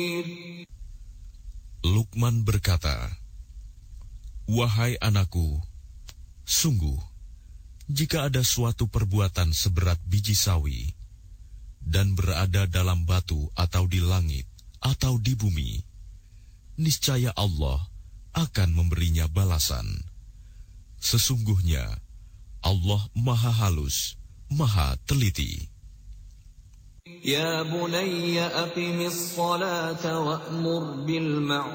Luqman berkata, "Wahai anakku, sungguh, jika ada suatu perbuatan seberat biji sawi, dan berada dalam batu atau di langit atau di bumi, niscaya Allah akan memberinya balasan. Sesungguhnya Allah Maha Halus, Maha Teliti." Ya bunayya aqimis salata wa'mur bil ma'ruf